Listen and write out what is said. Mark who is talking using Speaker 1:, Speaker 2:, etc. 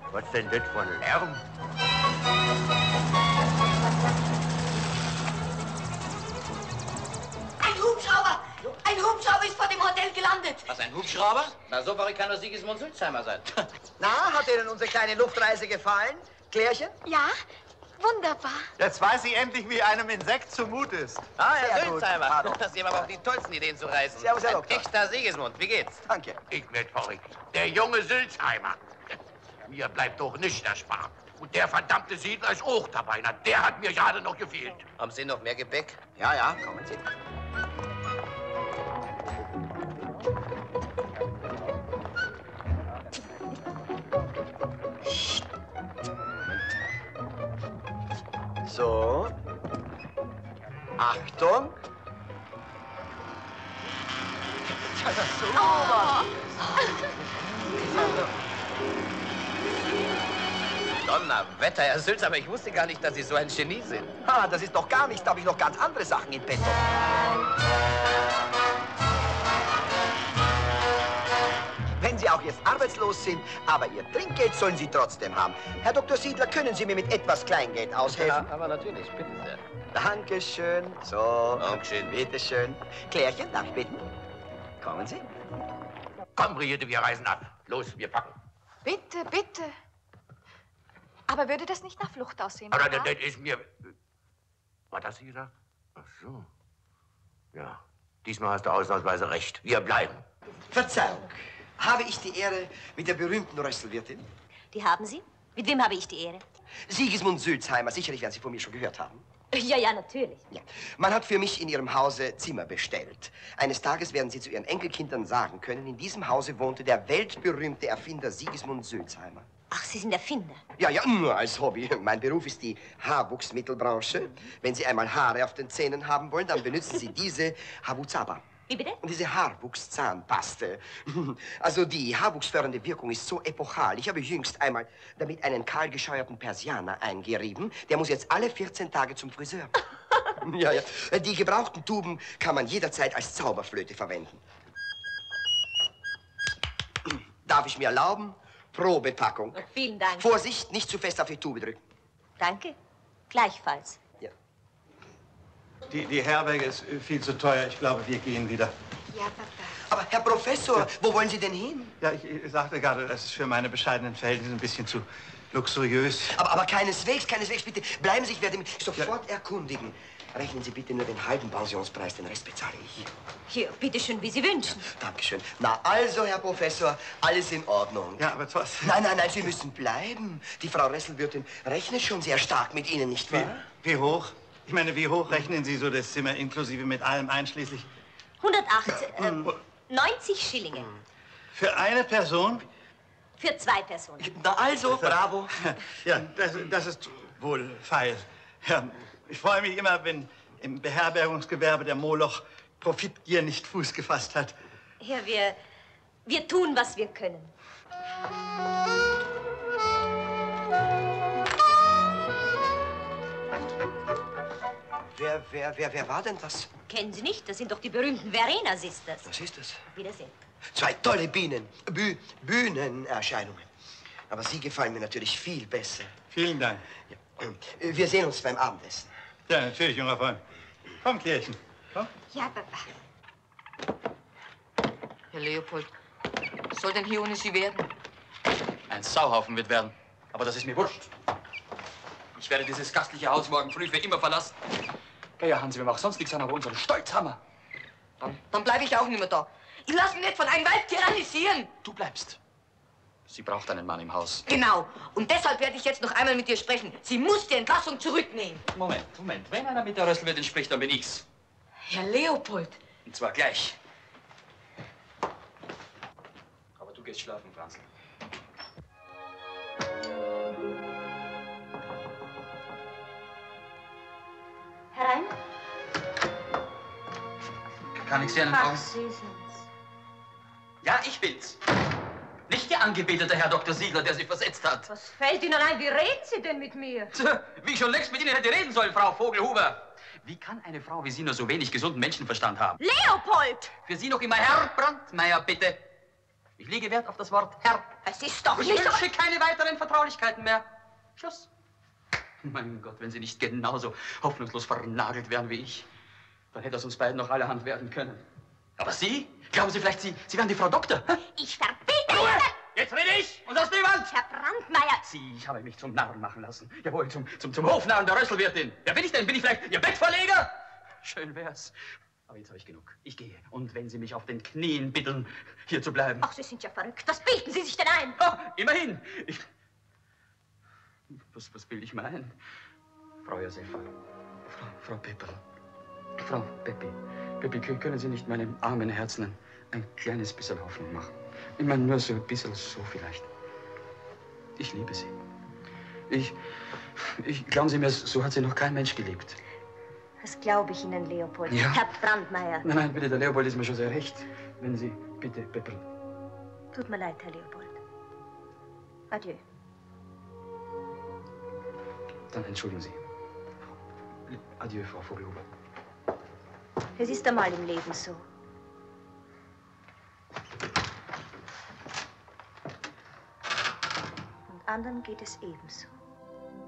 Speaker 1: Was denn das für ein Lärm?
Speaker 2: Ein Hubschrauber! Ein Hubschrauber ist vor dem Hotel gelandet.
Speaker 3: Was, ein Hubschrauber? Na, so verrückt kann nur Sigismund Sulzheimer sein.
Speaker 4: Na, hat Ihnen unsere kleine Luftreise gefallen? Klärchen?
Speaker 2: Ja, wunderbar.
Speaker 5: Jetzt weiß ich endlich, wie einem Insekt zumut ist.
Speaker 3: Ah, Herr
Speaker 4: Sehr gut.
Speaker 3: Sulzheimer.
Speaker 4: Pardon.
Speaker 3: Sie haben aber auch die tollsten Ideen zu reisen.
Speaker 4: Servus, Herr
Speaker 3: Ein
Speaker 4: Doktor.
Speaker 3: echter Sigismund. Wie geht's?
Speaker 4: Danke.
Speaker 1: Ich werd verrückt. Der junge Sulzheimer. Mir bleibt doch nicht erspart. Und der verdammte Siedler ist auch dabei. Na, der hat mir gerade noch gefehlt.
Speaker 3: Haben Sie noch mehr Gepäck?
Speaker 4: Ja, ja, kommen Sie. So. Achtung. Das ist super.
Speaker 3: Donnerwetter, Herr Sulzheimer, ich wusste gar nicht, dass Sie so ein Genie sind.
Speaker 4: Ha, das ist doch gar nichts. Da habe ich noch ganz andere Sachen in petto. Wenn Sie auch jetzt arbeitslos sind, aber Ihr Trinkgeld sollen Sie trotzdem haben. Herr Dr. Siedler, können Sie mir mit etwas Kleingeld aushelfen?
Speaker 3: Ja, aber natürlich, bitte sehr.
Speaker 4: Dankeschön. So.
Speaker 3: Dankeschön.
Speaker 4: Bitteschön. Klärchen, darf ich bitten? Kommen Sie.
Speaker 1: Komm, Brigitte, wir reisen ab. Los, wir packen.
Speaker 6: Bitte, bitte. Aber würde das nicht nach Flucht aussehen?
Speaker 1: Aber
Speaker 6: Papa?
Speaker 1: das ist mir... Was hast du gesagt? Ach so. Ja, diesmal hast du ausnahmsweise recht. Wir bleiben.
Speaker 4: Verzeihung. Habe ich die Ehre mit der berühmten Rösselwirtin?
Speaker 7: Die haben Sie? Mit wem habe ich die Ehre?
Speaker 4: Sigismund Sulzheimer. Sicherlich werden Sie von mir schon gehört haben.
Speaker 7: Ja, ja, natürlich.
Speaker 4: Ja. Man hat für mich in Ihrem Hause Zimmer bestellt. Eines Tages werden Sie zu Ihren Enkelkindern sagen können, in diesem Hause wohnte der weltberühmte Erfinder Sigismund Sulzheimer.
Speaker 7: Ach, Sie sind Erfinder.
Speaker 4: Ja, ja, nur als Hobby. Mein Beruf ist die Haarwuchsmittelbranche. Wenn Sie einmal Haare auf den Zähnen haben wollen, dann benutzen Sie diese Habuzaba.
Speaker 7: Wie bitte?
Speaker 4: Und diese Haarwuchszahnpaste. Also die haarwuchsfördernde Wirkung ist so epochal. Ich habe jüngst einmal damit einen kahlgescheuerten Persianer eingerieben. Der muss jetzt alle 14 Tage zum Friseur. Ja, ja. Die gebrauchten Tuben kann man jederzeit als Zauberflöte verwenden. Darf ich mir erlauben? Probepackung.
Speaker 7: Vielen Dank.
Speaker 4: Vorsicht, nicht zu fest auf die Tube drücken.
Speaker 7: Danke. Gleichfalls.
Speaker 4: Ja.
Speaker 5: Die Herberge ist viel zu teuer. Ich glaube, wir gehen wieder.
Speaker 6: Ja, Papa.
Speaker 4: Aber Herr Professor, wo wollen Sie denn hin?
Speaker 5: Ja, ich sagte gerade, das ist für meine bescheidenen Verhältnisse ein bisschen zu luxuriös.
Speaker 4: Aber keineswegs, keineswegs, bitte. Bleiben Sie, ich werde mich sofort erkundigen. Rechnen Sie bitte nur den halben Pensionspreis, den Rest bezahle ich.
Speaker 7: Hier, bitteschön, wie Sie wünschen.
Speaker 4: Dankeschön. Na also, Herr Professor, alles in Ordnung.
Speaker 5: Ja, aber was?
Speaker 4: Nein, nein, nein, Sie müssen bleiben. Die Frau Resselwirtin rechnet schon sehr stark mit Ihnen, nicht wahr?
Speaker 5: Wie hoch? Ich meine, wie hoch rechnen Sie so das Zimmer inklusive mit allem einschließlich?
Speaker 7: 90 Schillinge.
Speaker 5: Für eine Person?
Speaker 7: Für 2 Personen.
Speaker 4: Na also, bravo.
Speaker 5: Ja, das ist wohl feil. Ja, ich freue mich immer, wenn im Beherbergungsgewerbe der Moloch Profitgier nicht Fuß gefasst hat.
Speaker 7: Ja, wir tun, was wir können.
Speaker 4: Wer war denn das?
Speaker 7: Kennen Sie nicht? Das sind doch die berühmten Verena Sisters.
Speaker 4: Was ist das?
Speaker 7: Wiedersehen.
Speaker 4: 2 tolle Bühnenerscheinungen. Aber Sie gefallen mir natürlich viel besser.
Speaker 5: Vielen Dank.
Speaker 4: Ja. Wir sehen uns beim Abendessen.
Speaker 5: Ja, natürlich, junger Freund. Komm, Klärchen. Komm.
Speaker 6: Ja, Papa. Herr Leopold, was soll denn hier ohne Sie werden?
Speaker 8: Ein Sauhaufen wird werden. Aber das ist mir wurscht. Ich werde dieses gastliche Haus morgen früh für immer verlassen. Ja, Hansi, wir machen sonst nichts an, aber unseren Stolz haben wir.
Speaker 2: Dann bleibe ich auch nicht mehr da. Ich lasse mich nicht von einem Weib tyrannisieren.
Speaker 8: Du bleibst. Sie braucht einen Mann im Haus.
Speaker 2: Genau. Und deshalb werde ich jetzt noch einmal mit ihr sprechen. Sie muss die Entlassung zurücknehmen.
Speaker 8: Moment. Wenn einer mit der Rösselwirtin spricht, dann bin ich's.
Speaker 2: Herr Leopold.
Speaker 8: Und zwar gleich. Aber du gehst schlafen, Franzl.
Speaker 7: Herein?
Speaker 8: Kann ich Sie einen
Speaker 7: Ach,
Speaker 8: Augen...
Speaker 7: Sie sind's.
Speaker 8: Ja, ich bin's. Nicht der angebetete Herr Dr. Siegler, der Sie versetzt hat.
Speaker 7: Was fällt Ihnen ein? Wie reden Sie denn mit mir?
Speaker 8: Tja, wie ich schon längst mit Ihnen hätte reden sollen, Frau Vogelhuber. Wie kann eine Frau wie Sie nur so wenig gesunden Menschenverstand haben?
Speaker 7: Leopold!
Speaker 8: Für Sie noch immer Herr Brandmeier, bitte. Ich lege Wert auf das Wort Herr.
Speaker 7: Es ist doch
Speaker 8: Ich
Speaker 7: nicht so...
Speaker 8: wünsche keine weiteren Vertraulichkeiten mehr. Schluss. Mein Gott, wenn Sie nicht genauso hoffnungslos vernagelt wären wie ich, dann hätte aus uns beiden noch allerhand werden können. Aber Sie? Glauben Sie vielleicht, Sie wären die Frau Doktor? Hä?
Speaker 7: Ich verbiete
Speaker 8: Ruhe!
Speaker 7: Ihnen...
Speaker 8: Jetzt rede ich und sonst niemand!
Speaker 7: Herr Brandmeier...
Speaker 8: Sie, ich habe mich zum Narren machen lassen. Jawohl, zum Hofnarren der Rösselwirtin. Wer bin ich denn? Bin ich vielleicht Ihr Bettverleger? Schön wär's. Aber jetzt habe ich genug. Ich gehe. Und wenn Sie mich auf den Knien bitten, hier zu bleiben.
Speaker 7: Ach, Sie sind ja verrückt. Was bilden Sie sich denn ein?
Speaker 8: Oh, immerhin. Was bilde ich mir ein? Frau Josefa. Frau Pepperl. Frau Peppi. Peppi, können Sie nicht meinem armen Herzen ein kleines bisschen Hoffnung machen? Ich meine, nur so ein bisschen so vielleicht. Ich liebe Sie. Glauben Sie mir, so hat Sie noch kein Mensch geliebt.
Speaker 7: Das glaube ich Ihnen, Leopold.
Speaker 8: Ja?
Speaker 7: Herr Brandmeier.
Speaker 8: Nein, bitte, der Leopold ist mir schon sehr recht. Wenn Sie, bitte, Pepperl.
Speaker 7: Tut mir leid, Herr Leopold. Adieu.
Speaker 8: Dann entschuldigen Sie. Adieu, Frau Vogelhuber.
Speaker 7: Es ist einmal im Leben so. Und anderen geht es ebenso.